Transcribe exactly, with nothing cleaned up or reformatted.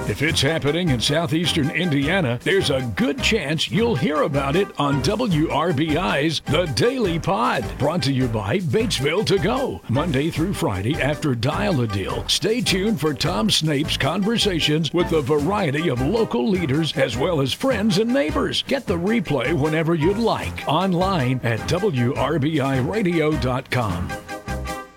If it's happening in southeastern Indiana, there's a good chance you'll hear about it on W R B I's The Daily Pod. Brought to you by Batesville To Go. Monday through Friday after Dial-A-Deal. Stay tuned for Tom Snape's conversations with a variety of local leaders as well as friends and neighbors. Get the replay whenever you'd like. Online at W R B I radio dot com.